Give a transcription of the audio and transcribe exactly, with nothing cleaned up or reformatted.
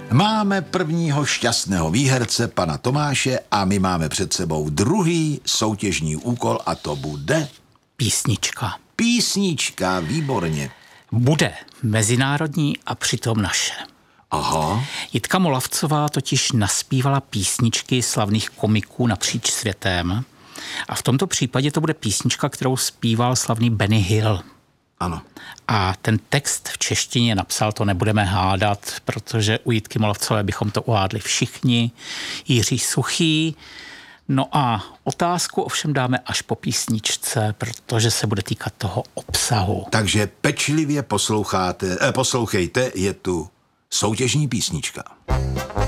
Máme prvního šťastného výherce, pana Tomáše, a my máme před sebou druhý soutěžní úkol a to bude... Písnička. Písnička, výborně. Bude mezinárodní a přitom naše. Aha. Jitka Molavcová totiž naspívala písničky slavných komiků napříč světem a v tomto případě to bude písnička, kterou zpíval slavný Benny Hill. Ano. A ten text v češtině napsal, to nebudeme hádat, protože u Jitky Molavcové bychom to uhádli všichni. Jiří Suchý. No a otázku ovšem dáme až po písničce, protože se bude týkat toho obsahu. Takže pečlivě posloucháte, eh, poslouchejte, je tu soutěžní písnička.